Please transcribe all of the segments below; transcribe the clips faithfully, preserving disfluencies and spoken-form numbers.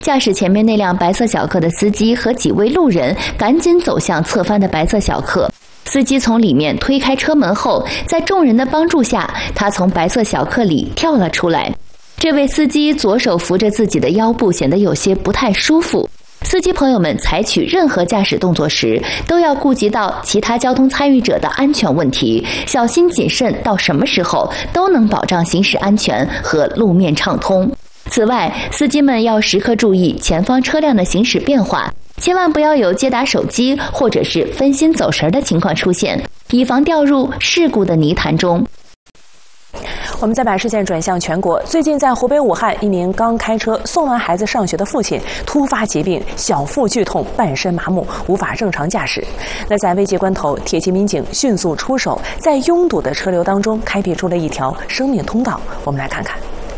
驾驶前面那辆白色小客的司机和几位路人赶紧走向侧翻的白色小客。司机从里面推开车门后，在众人的帮助下，他从白色小客里跳了出来。这位司机左手扶着自己的腰部，显得有些不太舒服。司机朋友们采取任何驾驶动作时，都要顾及到其他交通参与者的安全问题，小心谨慎，到什么时候都能保障行驶安全和路面畅通。此外，司机们要时刻注意前方车辆的行驶变化，千万不要有接打手机或者是分心走神的情况出现，以防掉入事故的泥潭中。 我们再把视线转向全国。最近在湖北武汉，一名刚开车送完孩子上学的父亲突发疾病，小腹剧痛，半身麻木，无法正常驾驶。那在危急关头，铁骑民警迅速出手，在拥堵的车流当中开辟出了一条生命通道。我们来看看。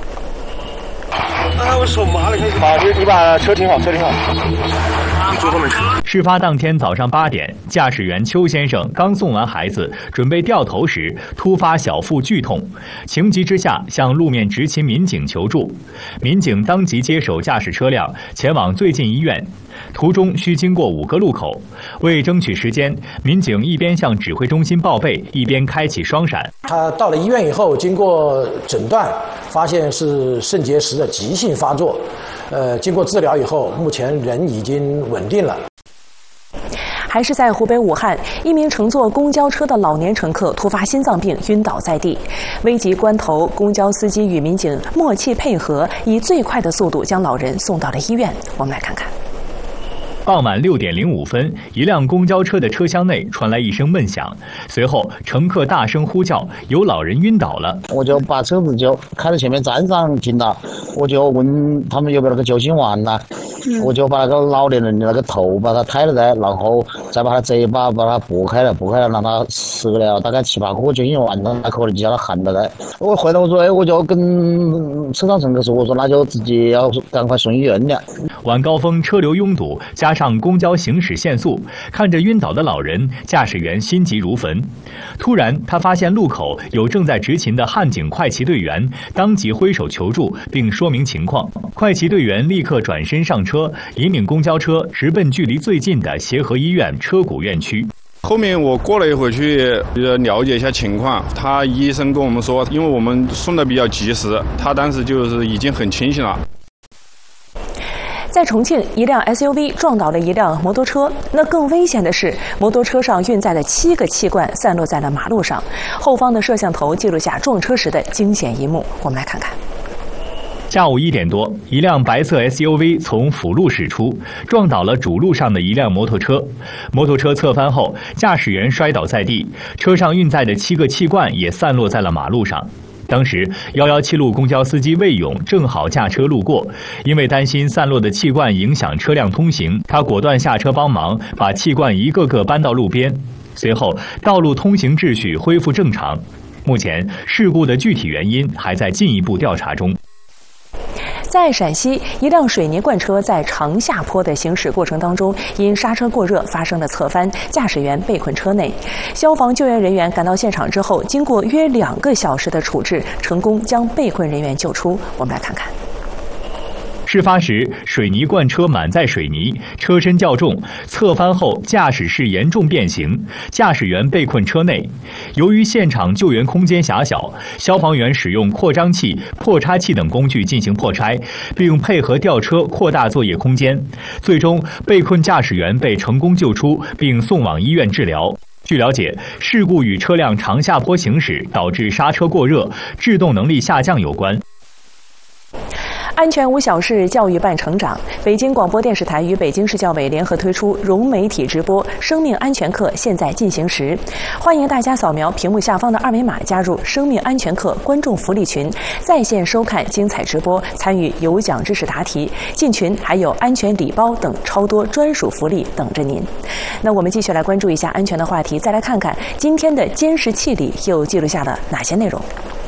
啊，我手麻了，开始麻。你你把车停好，车停好。你坐后面。 事发当天早上八点，驾驶员邱先生刚送完孩子，准备掉头时，突发小腹剧痛，情急之下向路面执勤民警求助。民警当即接手驾驶车辆前往最近医院，途中需经过五个路口。为争取时间，民警一边向指挥中心报备，一边开启双闪。 他到了医院以后，经过诊断，发现是肾结石的急性发作。呃，经过治疗以后，目前人已经稳定了。 还是在湖北武汉，一名乘坐公交车的老年乘客突发心脏病，晕倒在地。危急关头，公交司机与民警默契配合，以最快的速度将老人送到了医院。我们来看看。 傍晚六点零五分，一辆公交车的车厢内传来一声闷响，随后乘客大声呼叫，有老人晕倒了。 我就把车子就开到前面站上停了，我就问他们有没有那个救心丸呐、嗯，我就把那个老年人的那个头把他抬了抬，然后再把他嘴巴把他拨开了，拨开了让他吃了大概七八颗救心丸，那可能就叫他喊了来。我回来我说，哎，我就跟车上乘客说，我说那就直接要赶快送医院了。 晚高峰车流拥堵，加上公交行驶限速，看着晕倒的老人，驾驶员心急如焚。突然，他发现路口有正在执勤的汉警快骑队员，当即挥手求助，并说明情况。快骑队员立刻转身上车，引领公交车直奔距离最近的协和医院车骨院区。 后面我过了一会儿去了解一下情况，他医生跟我们说，因为我们送的比较及时，他当时就是已经很清醒了。 在重庆，一辆 S U V 撞倒了一辆摩托车。那更危险的是，摩托车上运载的七个气罐散落在了马路上。后方的摄像头记录下撞车时的惊险一幕，我们来看看。 下午一点多，一辆白色 S U V 从辅路驶出，撞倒了主路上的一辆摩托车。摩托车侧翻后，驾驶员摔倒在地，车上运载的七个气罐也散落在了马路上。当时一一七路公交司机魏勇正好驾车路过，因为担心散落的气罐影响车辆通行，他果断下车帮忙，把气罐一个个搬到路边。随后，道路通行秩序恢复正常。目前，事故的具体原因还在进一步调查中。 在陕西，一辆水泥罐车在长下坡的行驶过程当中，因刹车过热发生了侧翻，驾驶员被困车内。消防救援人员赶到现场之后，经过约两个小时的处置，成功将被困人员救出。我们来看看。 事发时，水泥罐车满载水泥，车身较重，侧翻后驾驶室严重变形，驾驶员被困车内。由于现场救援空间狭小，消防员使用扩张器、破拆器等工具进行破拆，并配合吊车扩大作业空间。最终，被困驾驶员被成功救出，并送往医院治疗。据了解，事故与车辆长下坡行驶导致刹车过热、制动能力下降有关。 安全无小事，教育伴成长。北京广播电视台与北京市教委联合推出融媒体直播生命安全课现在进行时，欢迎大家扫描屏幕下方的二维码加入生命安全课观众福利群，在线收看精彩直播，参与有奖知识答题，进群还有安全礼包等超多专属福利等着您。那我们继续来关注一下安全的话题，再来看看今天的监视器里又记录下了哪些内容。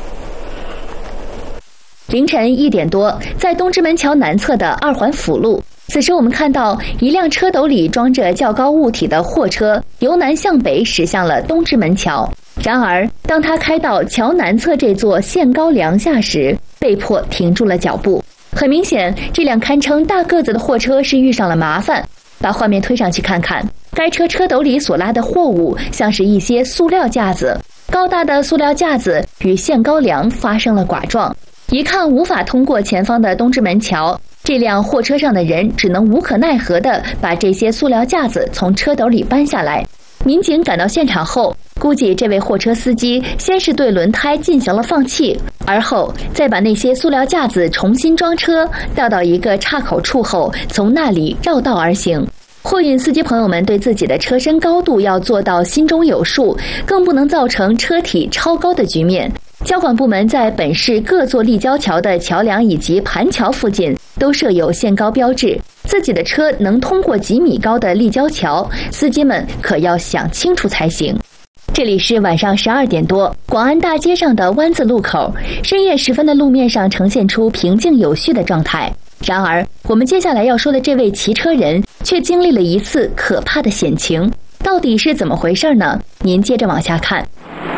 凌晨一点多，在东直门桥南侧的二环辅路，此时我们看到一辆车斗里装着较高物体的货车由南向北驶向了东直门桥。然而，当他开到桥南侧这座限高梁下时，被迫停住了脚步。 很明显，这辆堪称大个子的货车是遇上了麻烦。把画面推上去看看，该车车斗里所拉的货物像是一些塑料架子，高大的塑料架子与限高梁发生了剐撞，一看无法通过前方的东直门桥。这辆货车上的人只能无可奈何地把这些塑料架子从车斗里搬下来。民警赶到现场后，估计这位货车司机先是对轮胎进行了放气，而后再把那些塑料架子重新装车，调到一个岔口处后，从那里绕道而行。货运司机朋友们对自己的车身高度要做到心中有数，更不能造成车体超高的局面。交管部门在本市各座立交桥的桥梁以及盘桥附近都设有限高标志，自己的车能通过几米高的立交桥，司机们可要想清楚才行。这里是晚上十二点多，广安大街上的弯字路口，深夜时分的路面上呈现出平静有序的状态。然而，我们接下来要说的这位骑车人却经历了一次可怕的险情，到底是怎么回事呢？您接着往下看。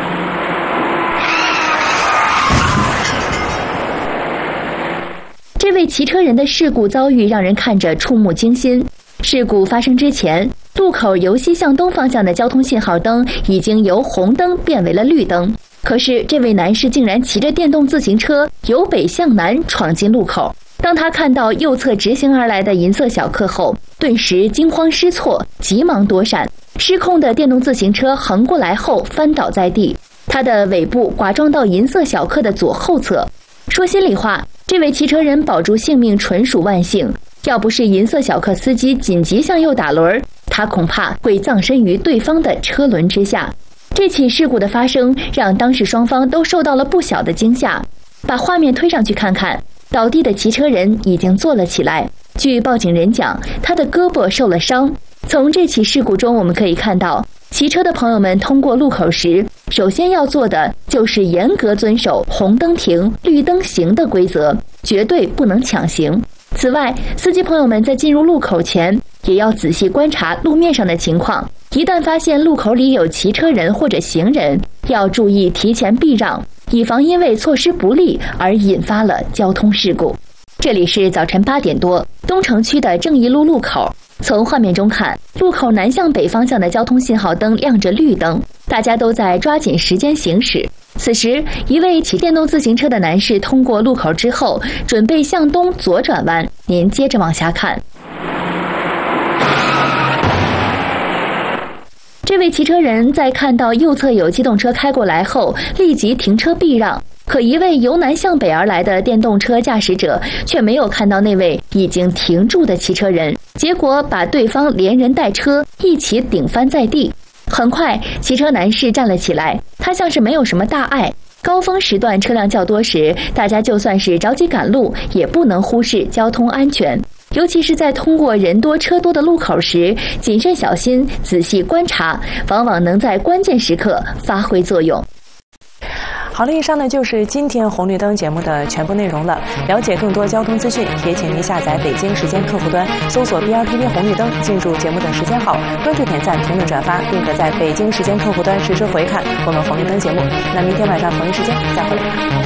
这位骑车人的事故遭遇让人看着触目惊心。事故发生之前，路口由西向东方向的交通信号灯已经由红灯变为了绿灯，可是这位男士竟然骑着电动自行车由北向南闯进路口。当他看到右侧直行而来的银色小客后，顿时惊慌失措，急忙躲闪。失控的电动自行车横过来后翻倒在地，他的尾部剐撞到银色小客的左后侧。说心里话，这位骑车人保住性命纯属万幸，要不是银色小客司机紧急向右打轮，他恐怕会葬身于对方的车轮之下。这起事故的发生让当事双方都受到了不小的惊吓。把画面推上去看看，倒地的骑车人已经坐了起来，据报警人讲，他的胳膊受了伤。从这起事故中我们可以看到，骑车的朋友们通过路口时，首先要做的就是严格遵守红灯停、绿灯行的规则，绝对不能抢行。此外，司机朋友们在进入路口前，也要仔细观察路面上的情况，一旦发现路口里有骑车人或者行人，要注意提前避让，以防因为措施不力而引发了交通事故。这里是早晨八点多，东城区的正义路路口。从画面中看，路口南向北方向的交通信号灯亮着绿灯，大家都在抓紧时间行驶。此时，一位骑电动自行车的男士通过路口之后，准备向东左转弯。您接着往下看。这位骑车人在看到右侧有机动车开过来后，立即停车避让。可一位由南向北而来的电动车驾驶者却没有看到那位已经停住的骑车人，结果把对方连人带车一起顶翻在地。很快，骑车男士站了起来，他像是没有什么大碍。高峰时段车辆较多时，大家就算是着急赶路，也不能忽视交通安全。尤其是在通过人多车多的路口时，谨慎小心、仔细观察，往往能在关键时刻发挥作用。 好了，以上呢就是今天红绿灯节目的全部内容了。了解更多交通资讯，也请您下载北京时间客户端，搜索 B R T V 红绿灯，进入节目的时间号，关注、点赞、评论、转发，并可在北京时间客户端实时回看我们红绿灯节目。那明天晚上同一时间再会。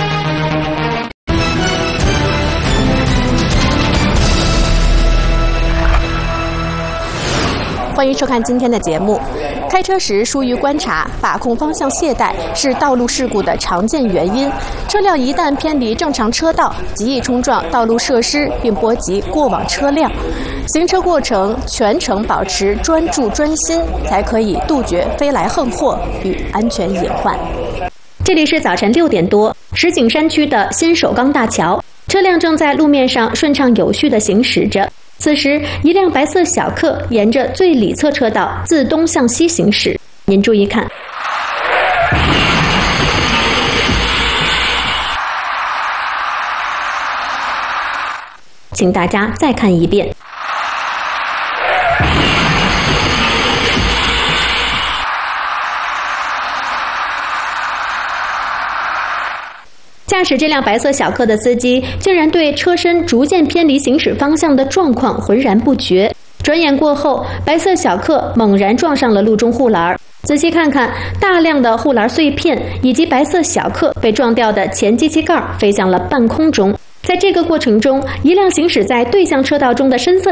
欢迎收看今天的节目。开车时疏于观察、把控方向懈怠是道路事故的常见原因。车辆一旦偏离正常车道，极易冲撞道路设施，并波及过往车辆。行车过程全程保持专注专心，才可以杜绝飞来横祸与安全隐患。这里是早晨六点多，石景山区的新首钢大桥，车辆正在路面上顺畅有序地行驶着。此时，一辆白色小客沿着最里侧车道自东向西行驶。您注意看，请大家再看一遍。驾驶这辆白色小客的司机竟然对车身逐渐偏离行驶方向的状况浑然不觉。转眼过后，白色小客猛然撞上了路中护栏。仔细看看，大量的护栏碎片以及白色小客被撞掉的前机器盖飞向了半空中。 在这个过程中，一辆行驶在对向车道中的深色